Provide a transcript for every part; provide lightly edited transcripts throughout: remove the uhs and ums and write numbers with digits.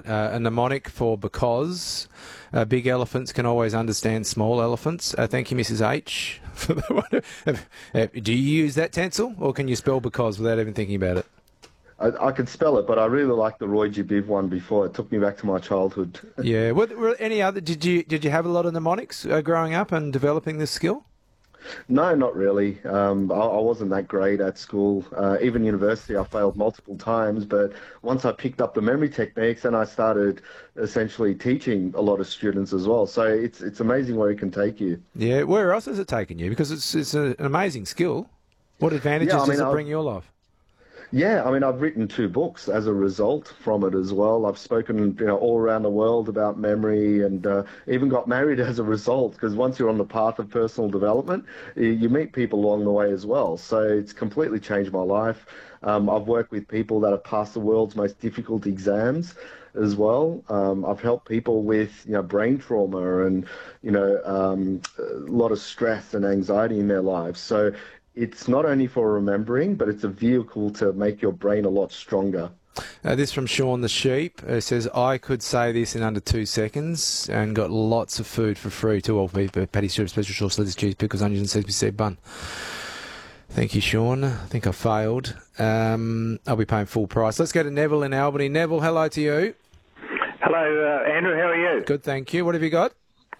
a mnemonic for because. Big elephants can always understand small elephants. Thank you, Mrs. H. For that one. Do you use that, Tansel, or can you spell because without even thinking about it? I could spell it, but I really liked the Roy G. Biv one before. It took me back to my childhood. Yeah. Were any other? Did you have a lot of mnemonics growing up and developing this skill? No, not really. I wasn't that great at school. Even university, I failed multiple times. But once I picked up the memory techniques, and I started essentially teaching a lot of students as well. So it's amazing where it can take you. Yeah. Where else has it taken you? Because it's an amazing skill. What advantages does it bring your life? Yeah, I mean, I've written 2 books as a result from it as well. I've spoken, all around the world about memory, and even got married as a result, because once you're on the path of personal development, you meet people along the way as well. So it's completely changed my life. I've worked with people that have passed the world's most difficult exams as well. I've helped people with, brain trauma and, a lot of stress and anxiety in their lives. So it's not only for remembering, but it's a vehicle to make your brain a lot stronger. This from Sean the Sheep says, I could say this in under 2 seconds and got lots of food for free too. All patty, syrup, special sauce, lettuce, cheese, pickles, onions and sesame seed bun. Thank you, Sean. I think I failed. I'll be paying full price. Let's go to Neville in Albany. Neville, hello to you. Hello, Andrew. How are you? Good, thank you. What have you got?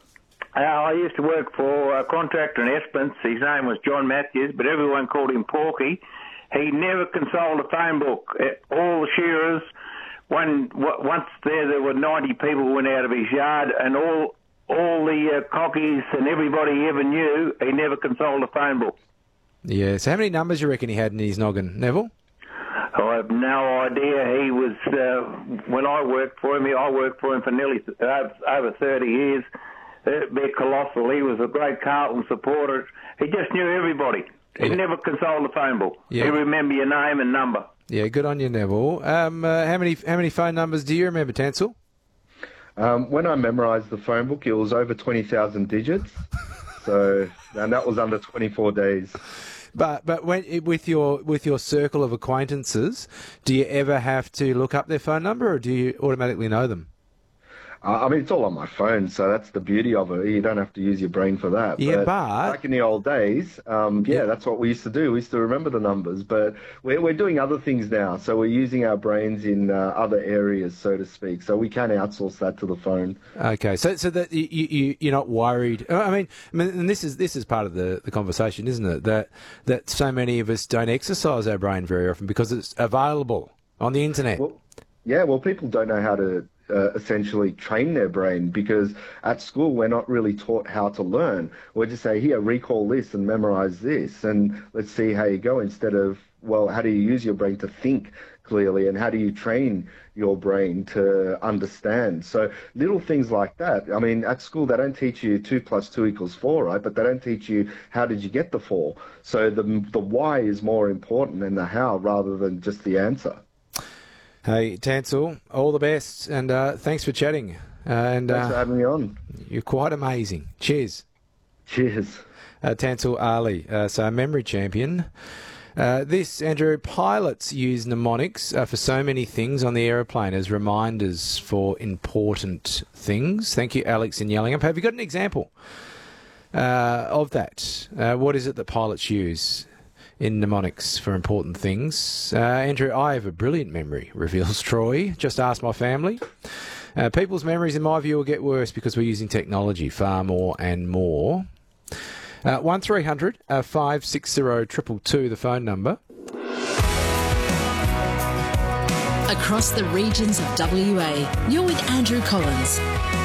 I used to work for a contractor in Esperance. His name was John Matthews, but everyone called him Porky. He never consoled a phone book. All the shearers, once there were 90 people went out of his yard, and all the cockies and everybody he ever knew, he never consoled a phone book. Yeah, so how many numbers do you reckon he had in his noggin, Neville? I have no idea. He was, when I worked for him for nearly over 30 years. They're colossal. He was a great Carlton supporter. He just knew everybody. He never consoled the phone book. Yeah. He remember your name and number. Yeah, good on you, Neville. How many phone numbers do you remember, Tansel? When I memorised the phone book, it was over 20,000 digits. And that was under 24 days. But when with your circle of acquaintances, do you ever have to look up their phone number, or do you automatically know them? I mean, it's all on my phone, so that's the beauty of it. You don't have to use your brain for that. Yeah, but back in the old days, that's what we used to do. We used to remember the numbers, but we're doing other things now. So we're using our brains in other areas, so to speak. So we can outsource that to the phone. Okay, so that you're not worried. I mean, and this is part of the conversation, isn't it? That so many of us don't exercise our brain very often because it's available on the internet. Well, people don't know how to essentially train their brain, because at school we're not really taught how to learn. We're just say, here, recall this and memorize this, and let's see how you go, instead of, well, how do you use your brain to think clearly, and how do you train your brain to understand? So little things like that. I mean, at school they don't teach you 2 + 2 = 4, right? But they don't teach you how did you get the 4. So the why is more important than the how, rather than just the answer. Hey, Tansel, all the best, and thanks for chatting. Thanks for having me on. You're quite amazing. Cheers. Cheers. Tansel Ali, so a memory champion. This, Andrew, pilots use mnemonics for so many things on the aeroplane as reminders for important things. Thank you, Alex in Yellingham. Have you got an example of that? What is it that pilots use in mnemonics for important things? Andrew, I have a brilliant memory, reveals Troy. Just ask my family. People's memories, in my view, will get worse because we're using technology far more and more. 1300 560 222, the phone number. Across the regions of WA, you're with Andrew Collins.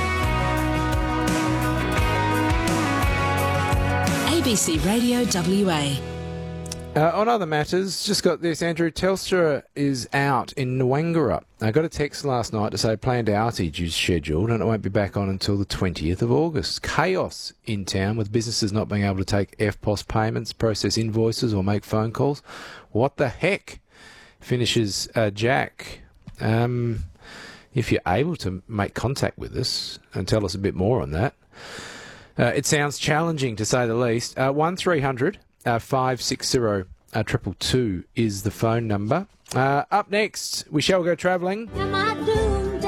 ABC Radio WA. On other matters, just got this, Andrew. Telstra is out in Nwangara. I got a text last night to say planned outage is scheduled and it won't be back on until the 20th of August. Chaos in town with businesses not being able to take EFTPOS payments, process invoices or make phone calls. What the heck? Finishes Jack. If you're able to make contact with us and tell us a bit more on that. It sounds challenging to say the least. 1300 560 222 is the phone number. Up next, we shall go travelling.